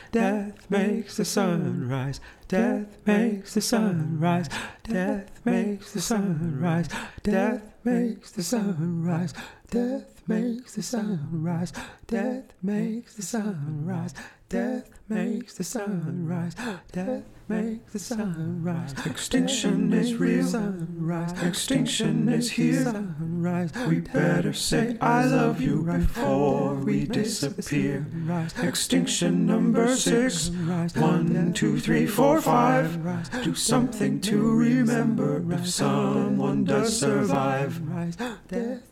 Death makes the sun rise. Death makes the sun rise. Death makes the sun rise. Death makes the sun rise. Death makes the sun rise. Death makes the sun rise. Death makes the sun rise. Death makes the sun rise. Extinction is real. Sunrise. Extinction is here. Sunrise. We better say I love you before we disappear. Extinction number 6. 1, 2, 3, 4, 5. Do something to remember if someone does survive. Death